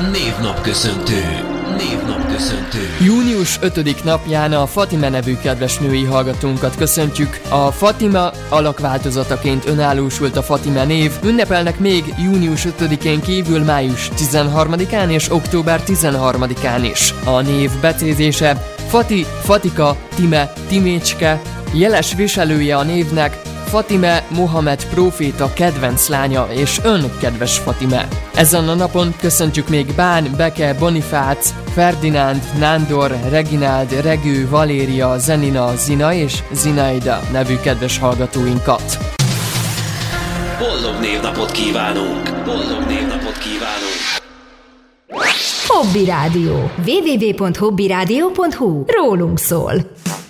Névnapköszöntő. Június 5. napján a Fatime nevű kedves női hallgatónkat köszöntjük. A Fatima alakváltozataként önállósult a Fatime név. Ünnepelnek még június 5-én kívül május 13-án és október 13-án is. A név becézése Fati, Fatika, Time, Timécske. Jeles viselője a névnek Fatime Mohamed próféta kedvenc lánya, és ön, kedves Fatime. Ezen a napon köszöntjük még Bán, Beke, Bonifác, Ferdinánd, Nándor, Regináld, Regő, Valéria, Zenina, Zina és Zinaida nevű kedves hallgatóinkat. Boldog névnapot kívánunk! Hobby Rádió. www.hobbyradio.hu. Rólunk szól.